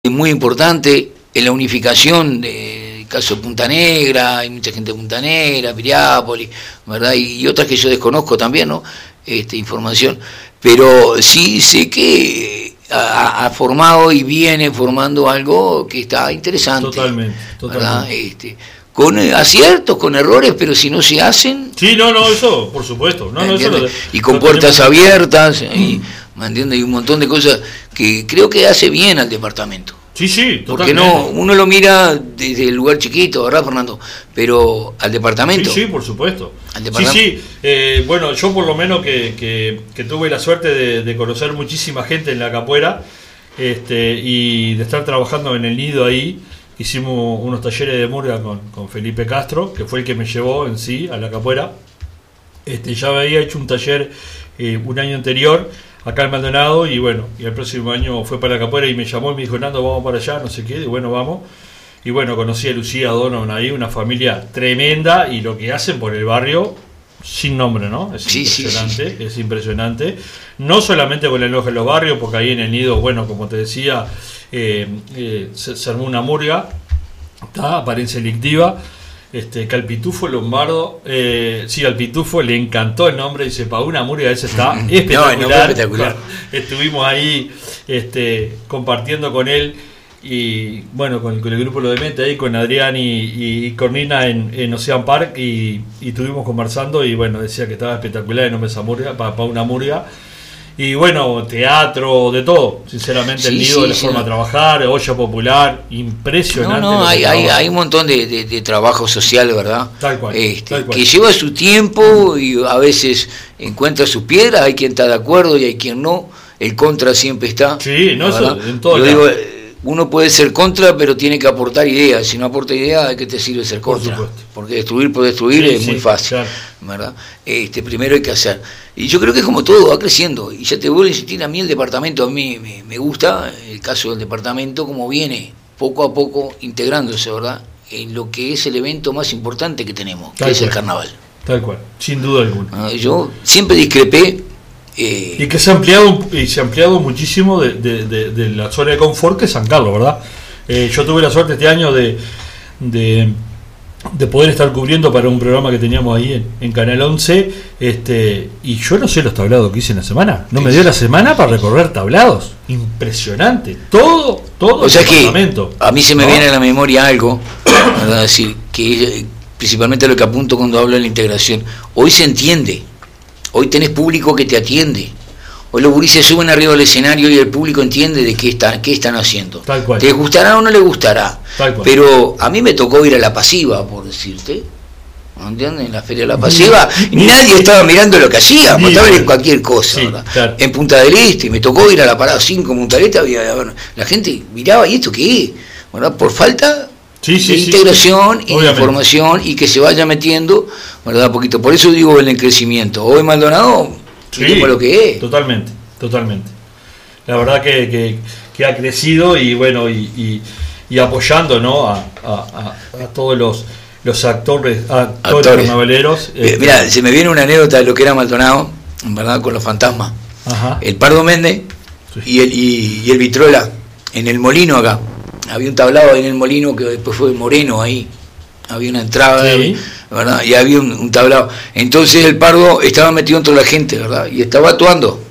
muy importante en la unificación del caso de Punta Negra, hay mucha gente de Punta Negra, Piriápolis, ¿verdad? Y otras que yo desconozco también, ¿no? Información, pero sí sé que ha formado y viene formando algo que está interesante. Totalmente. Con aciertos, con errores, pero si no se hacen... Sí, eso, por supuesto. Y con puertas abiertas, ¿me entiendes? Y un montón de cosas que creo que hace bien al departamento. Sí, totalmente. Porque uno lo mira desde el lugar chiquito, ¿verdad, Fernando? Pero al departamento... Sí, por supuesto. Bueno, yo por lo menos que tuve la suerte de conocer muchísima gente en la capoeira y de estar trabajando en el nido ahí. Hicimos unos talleres de murga con Felipe Castro, que fue el que me llevó en sí a la capoeira. Ya había hecho un taller un año anterior acá en Maldonado y el próximo año fue para la capoeira y me llamó y me dijo, Nando, vamos para allá, no sé qué, y vamos. Y conocí a Lucía Donovan ahí, una familia tremenda, y lo que hacen por el barrio, sin nombre, ¿no? Es impresionante, es impresionante. No solamente con el enojo de los barrios, porque ahí en el nido, como te decía, se armó una murga, apariencia delictiva, que al Pitufo Lombardo, al Pitufo le encantó el nombre, dice, para una murga ese está espectacular. Espectacular. Estuvimos ahí compartiendo con él y con el grupo Lo Demente ahí, con Adrián y Cornina en Ocean Park, y estuvimos conversando y decía que estaba espectacular el nombre de esa murga, para una murga. Y teatro, de todo, sinceramente, el nido, la forma de trabajar, olla popular, impresionante. Hay un montón de trabajo social, ¿verdad? Tal cual. Que lleva su tiempo y a veces encuentra sus piedras, hay quien está de acuerdo y hay quien no, el contra siempre está. Sí, eso en todo. Uno puede ser contra, pero tiene que aportar ideas. Si no aporta ideas, ¿de qué te sirve ser contra? Porque destruir por destruir es muy fácil, claro. ¿Verdad? Primero hay que hacer. Y yo creo que es como todo, va creciendo. Y ya te vuelvo a insistir, a mí el departamento, a mí me gusta el caso del departamento, como viene poco a poco integrándose, ¿verdad? En lo que es el evento más importante que tenemos, que es el carnaval. Tal cual, sin duda alguna. Yo siempre discrepé. Y que se ha ampliado muchísimo de la zona de confort que es San Carlos, ¿verdad? Yo tuve la suerte este año de poder estar cubriendo para un programa que teníamos ahí en Canal 11, y yo no sé los tablados que hice en la semana. No me dio la semana para recorrer tablados. Impresionante. Todo o sea, que a mí se me viene a la memoria algo, ¿verdad? Decir, que principalmente lo que apunto cuando hablo de la integración. Hoy se entiende. Hoy tenés público que te atiende. Hoy los gurises suben arriba del escenario y el público entiende de qué están haciendo. Tal cual. ¿Te gustará o no le gustará? Tal cual. Pero a mí me tocó ir a La Pasiva, por decirte. ¿Entiendes? En la Feria de La Pasiva nadie estaba mirando lo que hacíamos, estaban en cualquier cosa. Sí, ¿verdad? Claro. En Punta del Este me tocó ir a la Parada 5 en Punta del Este, la gente miraba, ¿y esto qué es? ¿Verdad? Por falta de integración y de información, y que se vaya metiendo, ¿verdad? Poquito. Por eso digo en el crecimiento. Hoy Maldonado, como lo que es. Totalmente. La verdad que ha crecido y apoyando, ¿no? a todos los actores carnavaleros. Mira, se me viene una anécdota de lo que era Maldonado, ¿verdad? Con los fantasmas. Ajá. El Pardo Méndez y el Vitrola en el molino acá. Había un tablado en el molino que después fue Moreno ahí. Había una entrada, ¿verdad? Y había un tablado. Entonces el Pardo estaba metido entre la gente, ¿verdad? Y estaba actuando.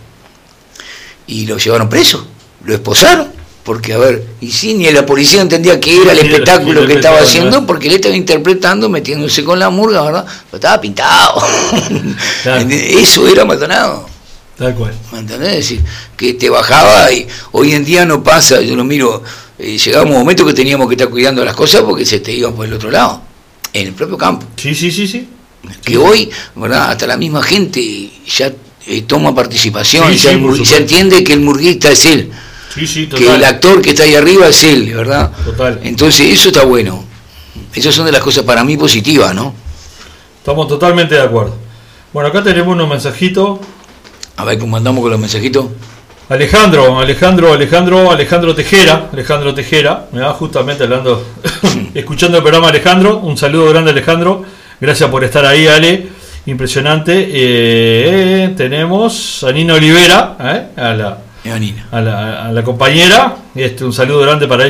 Y lo llevaron preso. Lo esposaron. Porque, ni la policía entendía qué era el espectáculo que estaba haciendo, porque él estaba interpretando, metiéndose con la murga, ¿verdad? Pero estaba pintado. Claro. Eso era Maldonado. Tal cual. ¿Me entendés? Es decir, que te bajaba y hoy en día no pasa, yo lo miro, llegaba un momento que teníamos que estar cuidando las cosas porque se te iban por el otro lado, en el propio campo. Sí. Que hoy, ¿verdad? Hasta la misma gente ya toma participación, ya entiende que el murguista es él. Sí, total. Que el actor que está ahí arriba es él, ¿verdad? Total. Entonces eso está bueno. Esas son de las cosas para mí positivas, ¿no? Estamos totalmente de acuerdo. Bueno, acá tenemos unos mensajitos. A ver cómo andamos con los mensajitos. Alejandro Tejera, me va justamente hablando, escuchando el programa Alejandro, un saludo grande Alejandro, gracias por estar ahí, Ale, impresionante. Tenemos a Nina Olivera, a Evanina. A la compañera. Un saludo grande para ella.